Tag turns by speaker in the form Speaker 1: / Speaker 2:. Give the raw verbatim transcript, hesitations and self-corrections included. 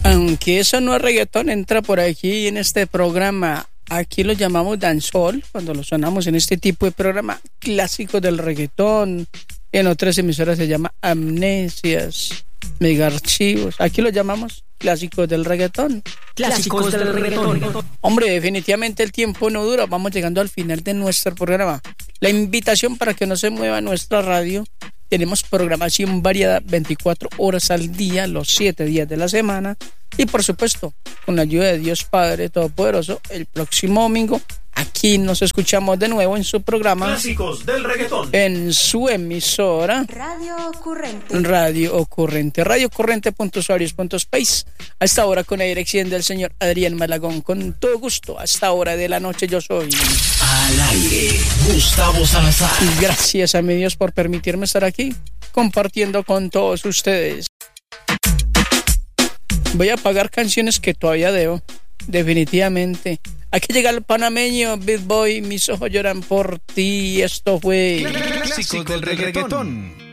Speaker 1: Aunque eso no es reggaetón, entra por aquí en este programa. Aquí lo llamamos dancehall, cuando lo sonamos en este tipo de programa clásico del reggaetón. En otras emisoras se llama amnesias, mega archivos. Aquí lo llamamos clásicos del reggaetón.
Speaker 2: Clásicos del reggaetón.
Speaker 1: Hombre, definitivamente el tiempo no dura. Vamos llegando al final de nuestro programa. La invitación para que no se mueva nuestra radio. Tenemos programación variada veinticuatro horas al día, los siete días de la semana. Y por supuesto, con la ayuda de Dios Padre Todopoderoso, el próximo domingo, aquí nos escuchamos de nuevo en su programa
Speaker 2: Clásicos del reggaetón.
Speaker 1: En su emisora
Speaker 3: Radio Ocurrente.
Speaker 1: Radio Ocurrente. Radio Ocurrente punto usuarios punto space. A esta hora con la dirección del señor Adrián Malagón. Con todo gusto, a esta hora de la noche yo soy...
Speaker 2: Al aire, Gustavo Salazar.
Speaker 1: Y gracias a mi Dios por permitirme estar aquí, compartiendo con todos ustedes. Voy a pagar canciones que todavía debo, definitivamente. Aquí llega el panameño, Big Boy, mis ojos lloran por ti. Esto fue...
Speaker 2: Clásicos del reggaetón.